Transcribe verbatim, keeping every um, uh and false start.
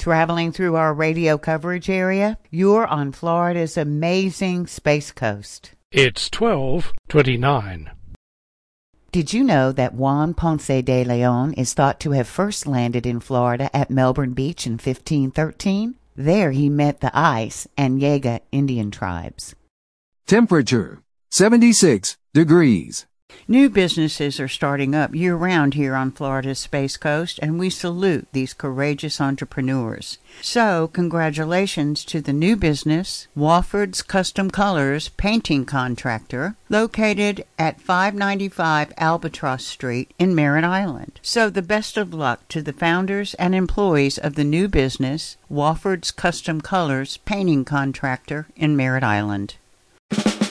Traveling through our radio coverage area, you're on Florida's amazing Space Coast. It's twelve twenty-nine. Did you know that Juan Ponce de Leon is thought to have first landed in Florida at Melbourne Beach in fifteen thirteen? There he met the Ice and Yega Indian tribes. Temperature, seventy-six degrees. New businesses are starting up year-round here on Florida's Space Coast, and we salute these courageous entrepreneurs. So, congratulations to the new business, Wofford's Custom Colors Painting Contractor, located at five ninety-five Albatross Street in Merritt Island. So, the best of luck to the founders and employees of the new business, Wofford's Custom Colors Painting Contractor in Merritt Island.